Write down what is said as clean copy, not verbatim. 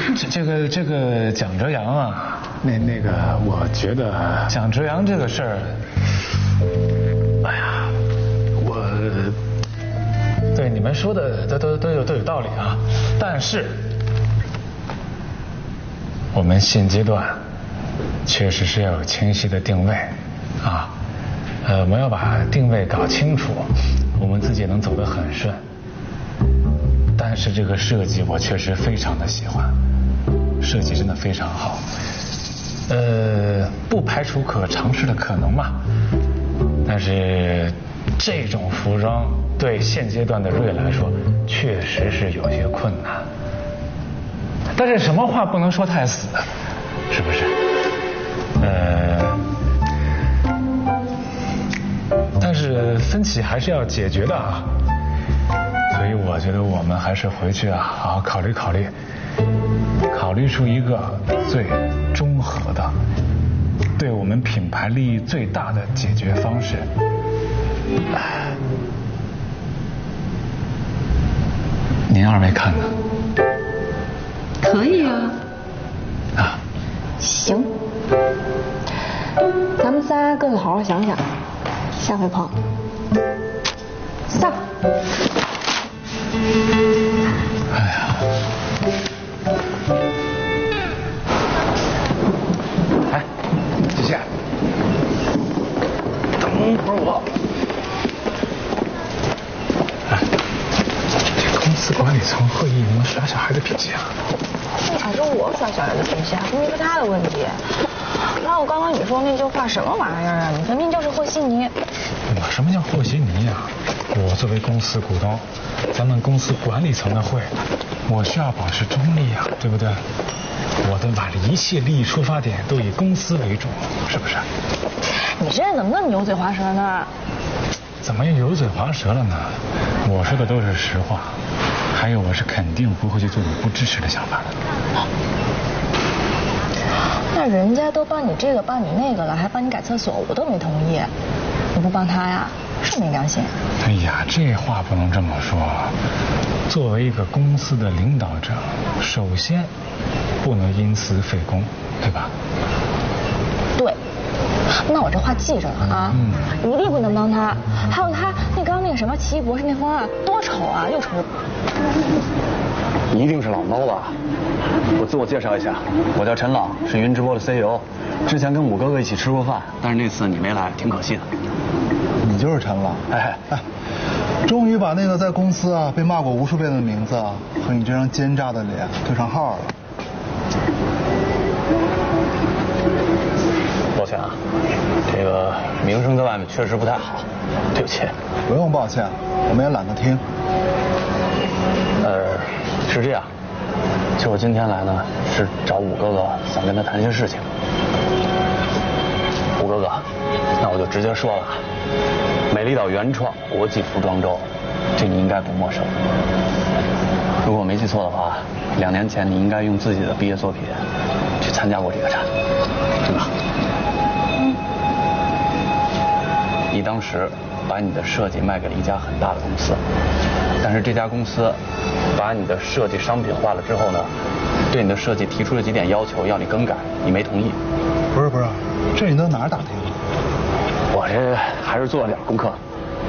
这个蒋哲阳啊，那个，我觉得蒋哲阳这个事儿，哎呀，对你们说的都有道理啊，但是我们现阶段确实是要有清晰的定位啊，我们要把定位搞清楚，我们自己能走得很顺。但是这个设计我确实非常的喜欢，设计真的非常好，不排除可尝试的可能嘛。但是这种服装对现阶段的瑞来说，确实是有些困难。但是什么话不能说太死，是不是？但是分歧还是要解决的啊。所以我觉得我们还是回去啊，好好考虑考虑，考虑出一个最综合的、对我们品牌利益最大的解决方式。您二位看呢？ 可以啊。 啊， 行，咱们仨各自好好想想，下回碰。散。 哎呀，哎，姐姐，等会儿我。哎，这公司管理层会议你们耍小孩的脾气啊？ 还是我耍小孩的脾气，还不是他的问题。然后刚刚你说那句话什么玩意儿啊？你分明就是和稀泥。 我什么叫和稀泥呀？我作为公司股东，咱们公司管理层的会，我需要保持中立啊，对不对？我的把一切利益出发点都以公司为主，是不是？ 你这人怎么那么油嘴滑舌呢？ 怎么又油嘴滑舌了呢？我说的都是实话，还有我是肯定不会去做你不支持的想法的。 那人家都帮你这个帮你那个了，还帮你改厕所，我都没同意，你不帮他呀？是没良心。 哎呀，这话不能这么说。作为一个公司的领导者，首先不能因私废公，对吧？ 对。那我这话记着了啊，一定不能帮他。还有他那刚刚那个什么奇异博士那方案，多丑啊，又丑。 一定是老猫吧？我自我介绍一下，我叫陈朗，是云直播的 CEO， 之前跟武哥哥一起吃过饭，但是那次你没来，挺可惜的。 你就是陈朗？哎，终于把那个在公司啊被骂过无数遍的名字啊和你这张奸诈的脸对上号了。 抱歉啊，这个名声在外面确实不太好，对不起。 不用抱歉，我们也懒得听。 是这样，其实我今天来呢是找武哥哥，想跟他谈些事情。武哥哥，那我就直接说了，美丽岛原创国际服装周，这你应该不陌生。如果我没记错的话，2年前你应该用自己的毕业作品去参加过这个展，对吧？你当时把你的设计卖给了一家很大的公司，但是这家公司把你的设计商品化了之后呢，对你的设计提出了几点要求，要你更改，你没同意。 不是，这你都哪儿打听的？ 我这还是做了点功课。